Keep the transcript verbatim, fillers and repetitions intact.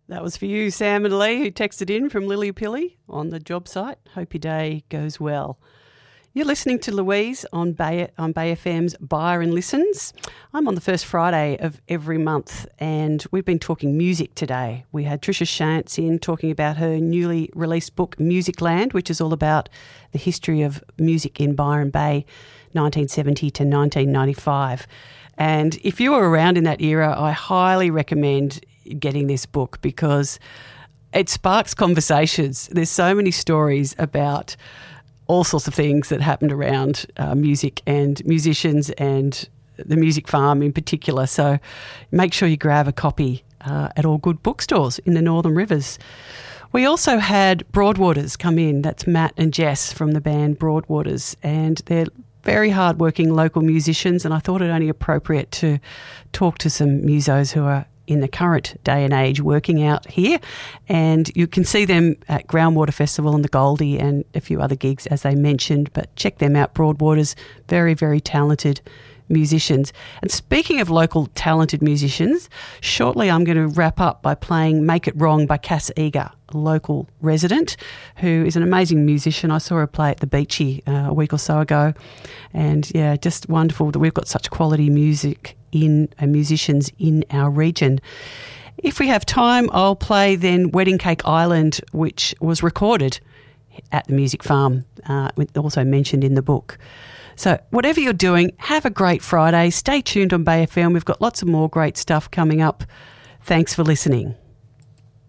That was for you, Sam and Lee, who texted in from Lillypilly on the job site. Hope your day goes well. You're listening to Louise on Bay, on Bay F M's Byron Listens. I'm on the first Friday of every month, and we've been talking music today. We had Trisha Shantz in talking about her newly released book, Musicland, which is all about the history of music in Byron Bay, nineteen seventy to nineteen ninety-five. And if you were around in that era, I highly recommend getting this book because it sparks conversations. There's so many stories about all sorts of things that happened around uh, music and musicians and the music farm in particular. So make sure you grab a copy uh, at all good bookstores in the Northern Rivers. We also had Broadwaters come in. That's Matt and Jess from the band Broadwaters, and they're very hard-working local musicians, and I thought it only appropriate to talk to some musos who are in the current day and age working out here. And you can see them at Groundwater Festival and the Goldie and a few other gigs, as they mentioned, but check them out, Broadwaters. Very, very talented musicians. And speaking of local talented musicians, shortly I'm going to wrap up by playing Make It Wrong by Cass Eager, a local resident who is an amazing musician. I saw her play at the Beachy uh, a week or so ago, and yeah, just wonderful that we've got such quality music in uh, musicians in our region. If we have time, I'll play then Wedding Cake Island, which was recorded at the Music Farm, uh, also mentioned in the book. So whatever you're doing, have a great Friday. Stay tuned on Bay F M. We've got lots of more great stuff coming up. Thanks for listening.